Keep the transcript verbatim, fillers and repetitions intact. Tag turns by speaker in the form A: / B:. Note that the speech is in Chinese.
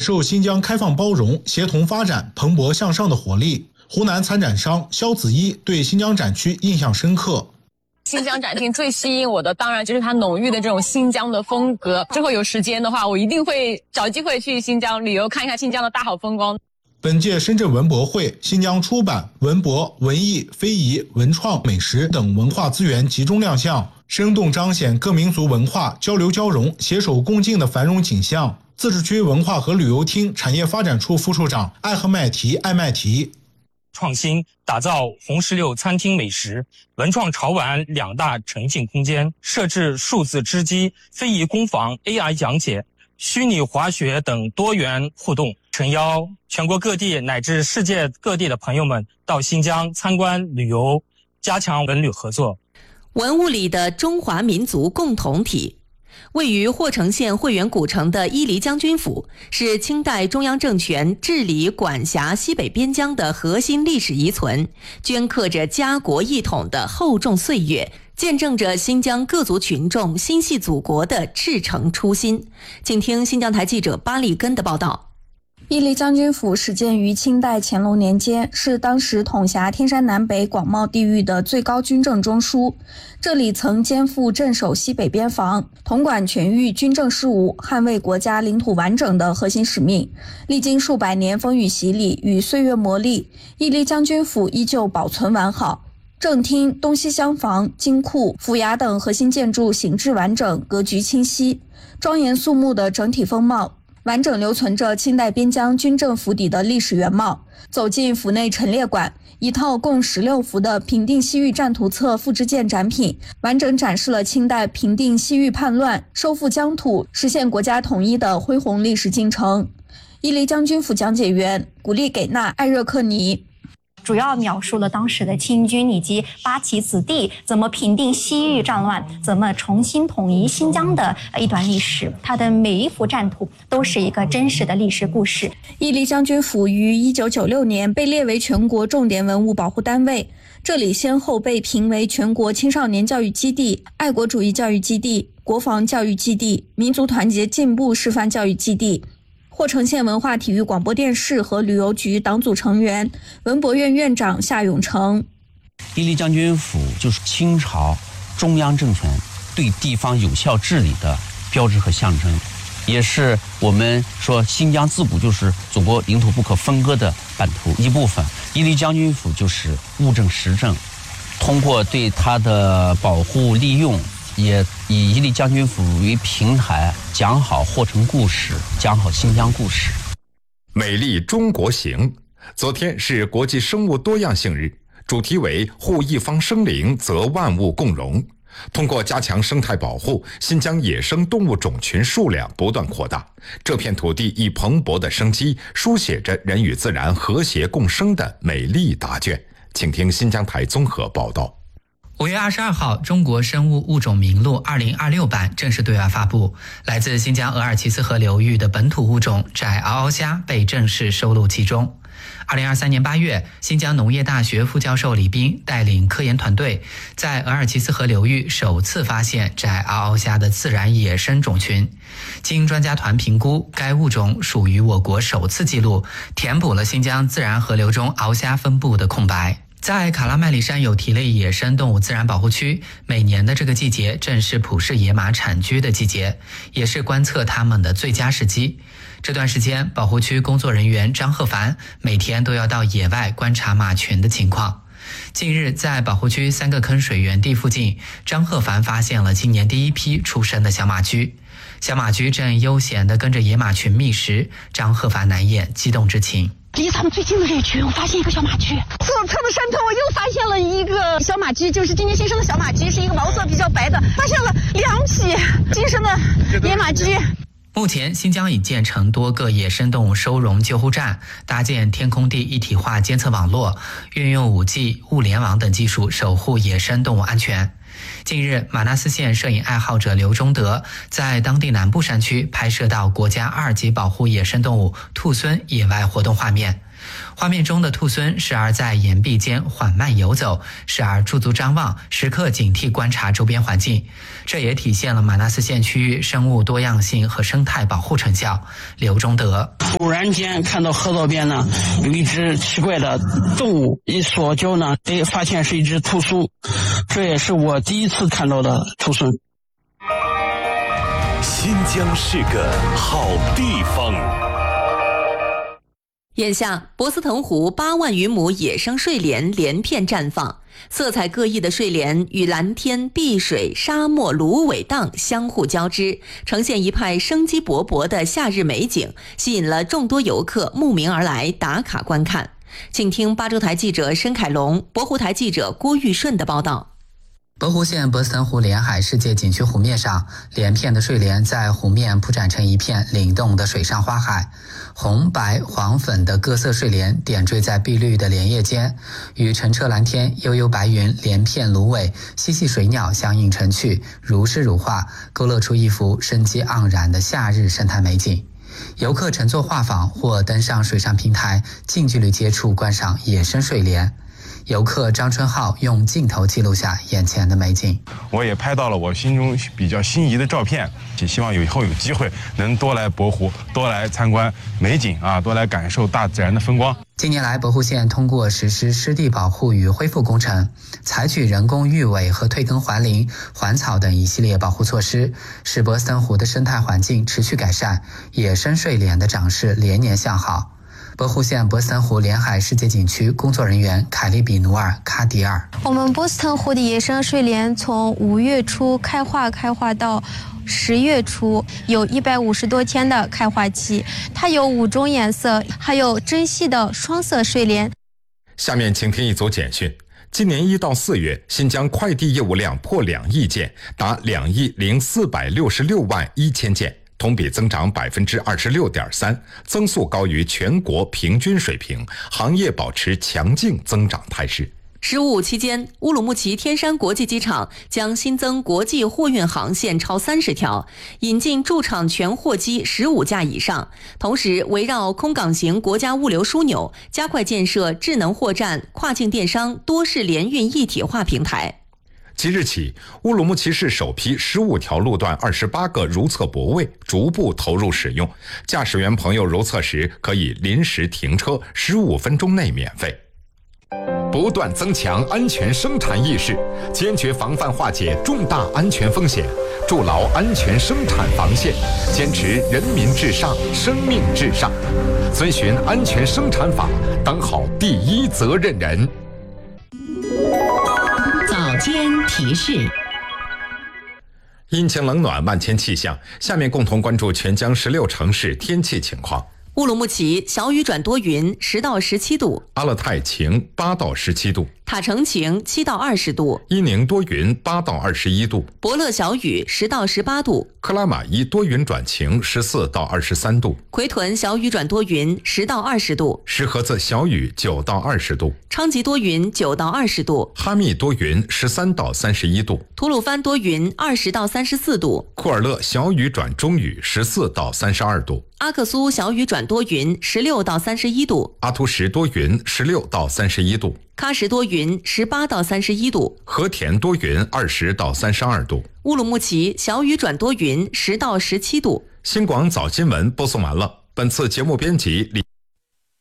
A: 受新疆开放包容、协同发展、蓬勃向上的活力。湖南参展商肖子一对新疆展区印象深刻。
B: 新疆展厅最吸引我的当然就是它浓郁的这种新疆的风格。之后有时间的话，我一定会找机会去新疆旅游，看一看新疆的大好风光。
A: 本届深圳文博会新疆出版、文博、文艺、非遗、文创、美食等文化资源集中亮相，生动彰显各民族文化交流交融、携手共进的繁荣景象。自治区文化和旅游厅产业发展处副处长艾赫迈提艾迈提。
C: 创新打造红石榴餐厅美食、文创潮玩两大沉浸空间，设置数字织机、非遗工坊 A I 讲解、虚拟滑雪等多元互动，诚邀全国各地乃至世界各地的朋友们到新疆参观旅游，加强文旅合作。
D: 文物里的中华民族共同体。位于霍城县会员古城的伊犁将军府，是清代中央政权治理管辖西北边疆的核心历史遗存，镌刻着家国一统的厚重岁月，见证着新疆各族群众心系祖国的赤诚初心。请听新疆台记者巴利根的报道。
E: 伊犁将军府始建于清代乾隆年间，是当时统辖天山南北广袤地域的最高军政中枢。这里曾肩负镇守西北边防、统管全域军政事务、捍卫国家领土完整的核心使命。历经数百年风雨洗礼与岁月磨砺，伊犁将军府依旧保存完好。正厅、东西厢房、金库、府衙等核心建筑形制完整，格局清晰，庄严肃穆的整体风貌完整留存着清代边疆军政府邸的历史原貌。走进府内陈列馆，一套共十六幅的平定西域战图册复制件展品，完整展示了清代平定西域叛乱、收复疆土、实现国家统一的恢宏历史进程。伊犁将军府讲解员古丽给纳艾热克尼
F: 主要描述了当时的清军以及八旗子弟怎么平定西域战乱，怎么重新统一新疆的一段历史。它的每一幅战图都是一个真实的历史故事。
E: 伊犁将军府于一九九六年被列为全国重点文物保护单位，这里先后被评为全国青少年教育基地、爱国主义教育基地、国防教育基地、民族团结进步示范教育基地。霍城县文化体育广播电视和旅游局党组成员、文博院院长夏永成。
G: 伊犁将军府就是清朝中央政权对地方有效治理的标志和象征，也是我们说新疆自古就是祖国领土不可分割的版图一部分。伊犁将军府就是务正实政，通过对它的保护利用，也以伊犁将军府为平台，讲好霍城故事，讲好新疆故事。
H: 美丽中国行，昨天是国际生物多样性日，主题为护一方生灵，则万物共荣。通过加强生态保护，新疆野生动物种群数量不断扩大，这片土地以蓬勃的生机，书写着人与自然和谐共生的美丽答卷。请听新疆台综合报道。
I: 五月二十二号，中国生物物种名录二零二六版正式对外发布，来自新疆额尔齐斯河流域的本土物种窄螯螯虾被正式收录其中。二零二三年八月，新疆农业大学副教授李斌带领科研团队，在额尔齐斯河流域首次发现窄螯螯虾的自然野生种群。经专家团评估，该物种属于我国首次记录，填补了新疆自然河流中螯虾分布的空白。在卡拉麦里山有蹄类野生动物自然保护区，每年的这个季节正是普氏野马产居的季节，也是观测它们的最佳时机。这段时间，保护区工作人员张鹤凡每天都要到野外观察马群的情况。近日，在保护区三个坑水源地附近，张鹤凡发现了今年第一批出生的小马驹。小马驹正悠闲地跟着野马群觅食，张鹤凡难掩激动之情。
J: 离咱们最近的这一群，我发现一个小马驹。左侧的山头，我又发现了一个小马驹，就是今年新生的小马驹，是一个毛色比较白的。发现了两匹新生的野马驹。
I: 目前，新疆已建成多个野生动物收容救护站，搭建天空地一体化监测网络，运用 五 G、物联网等技术守护野生动物安全。近日，马纳斯县摄影爱好者刘忠德在当地南部山区拍摄到国家二级保护野生动物兔狲野外活动画面。 画面中的兔狲时而在岩壁间缓慢游走，时而驻足张望，时刻警惕观察周边环境。这也体现了马纳斯县区域生物多样性和生态保护成效。刘忠德：
K: 突然间看到河道边呢有一只奇怪的动物，一索脚呢，哎，发现是一只兔狲，这也是我第一次看到的兔狲。
L: 新疆是个好地方。
D: 眼下，博斯腾湖八万余亩野生睡莲连片绽放，色彩各异的睡莲与蓝天、碧水、沙漠、芦苇荡相互交织，呈现一派生机勃勃的夏日美景，吸引了众多游客慕名而来打卡观看。请听巴州台记者申凯龙、博湖台记者郭玉顺的报道。
I: 博湖县博斯腾湖连海世界景区湖面上，连片的睡莲在湖面铺展成一片灵动的水上花海，红、白、黄、粉的各色睡莲点缀在碧绿的莲叶间，与澄澈蓝天、悠悠白云、连片芦苇、嬉戏水鸟相映成趣，如诗如画，勾勒出一幅生机盎然的夏日生态美景。游客乘坐画舫或登上水上平台，近距离接触观赏野生睡莲。游客张春浩用镜头记录下眼前的美景。
M: 我也拍到了我心中比较心仪的照片，也希望以后有机会能多来博湖，多来参观美景啊，多来感受大自然的风光。
I: 近年来，博湖县通过实施湿地保护与恢复工程，采取人工育尾和退耕还林、还草等一系列保护措施，使博斯腾湖的生态环境持续改善，野生睡莲的长势连年向好。博湖县博斯腾湖连海世界景区工作人员凯利比努尔·卡迪尔：
N: 我们博斯腾湖的野生睡莲从五月初开花开花到十月初，有一百五十多天的开花期，它有五种颜色，还有珍稀的双色睡莲。
H: 下面请听一组简讯。今年一到四月，新疆快递业务量破两亿件，达两亿零四百六十六万一千件。同比增长百分之二十六点三，增速高于全国平均水平，行业保持强劲增长态势。
D: 十五期间，乌鲁木齐天山国际机场将新增国际货运航线超三十条，引进驻场全货机十五架以上。同时，围绕空港型国家物流枢纽，加快建设智能货站、跨境电商多式联运一体化平台。
H: 即日起，乌鲁木齐市首批十五条路段二十八个如厕泊位逐步投入使用，驾驶员朋友如厕时可以临时停车，十五分钟内免费。不断增强安全生产意识，坚决防范化解重大安全风险，筑牢安全生产防线，坚持人民至上、生命至上，遵循安全生产法，当好第一责任人。
D: 早间提示。
H: 阴晴冷暖，万千气象。下面共同关注全疆十六城市天气情况。
D: 乌鲁木齐小雨转多云，十到十七度；
H: 阿勒泰晴，八到十七度；
D: 塔城晴，七到二十度；
H: 伊宁多云，八到二十一度；
D: 博乐小雨，十到十八度；
H: 克拉玛依多云转晴，十四到二十三度；
D: 奎屯小雨转多云，十到二十度；
H: 石河子小雨，九到二十度；
D: 昌吉多云，九到二十度；
H: 哈密多云，十三到三十一度；
D: 吐鲁番多云，二十到三十四度；
H: 库尔勒小雨转中雨，十四到三十二度；
D: 阿克苏小雨转多云，十六到三十一度；
H: 阿图什多云，十六到三十一度；
D: 喀什多云，十八到三十一度；
H: 和田多云，二十到三十二度；
D: 乌鲁木齐小雨转多云，十到十七度。
H: 新广早新闻播送完了，本次节目编辑李。